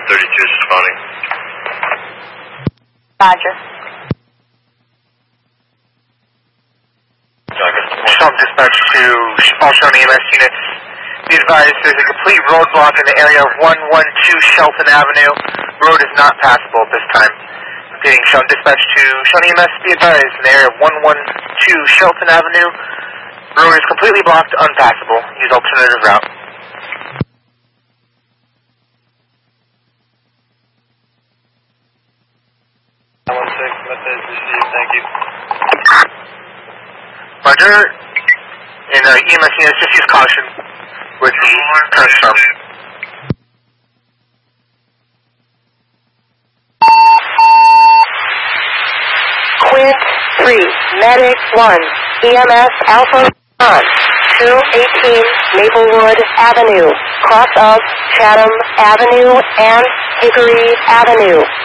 32 is responding. Roger. Shelton dispatch to all Shawnee EMS units. Be advised there's a complete roadblock in the area of 112 Shelton Avenue. Road is not passable at this time. Getting Shelton dispatch to Shawnee EMS. Be advised in the area of 112 Shelton Avenue. Road is completely blocked, unpassable. Use alternative route. 16, message received, thank you. Roger. And EMS units, just use caution with the current storm. Quint 3, Medic 1, EMS Alpha on 218 Maplewood Avenue, cross of Chatham Avenue and Hickory Avenue.